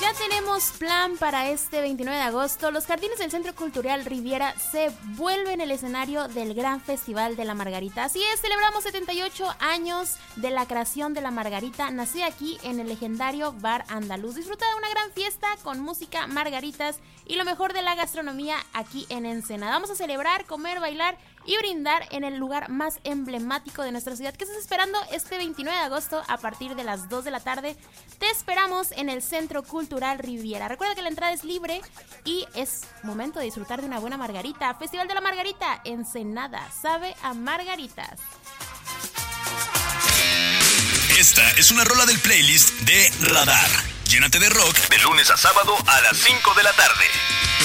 ya tenemos plan para este 29 de agosto. Los jardines del Centro Cultural Riviera se vuelven el escenario del Gran Festival de la Margarita. Así es, celebramos 78 años de la creación de la Margarita, nacida aquí en el legendario Bar Andaluz. Disfruta de una gran fiesta con música, margaritas y lo mejor de la gastronomía aquí en Ensenada. Vamos a celebrar, comer, bailar y brindar en el lugar más emblemático de nuestra ciudad. ¿Qué estás esperando este 29 de agosto a partir de las 2 de la tarde? Te esperamos en el Centro Cultural Riviera. Recuerda que la entrada es libre y es momento de disfrutar de una buena margarita. Festival de la Margarita, Ensenada, sabe a margaritas. Esta es una rola del playlist de Radar. Llénate de rock de lunes a sábado a las 5 de la tarde.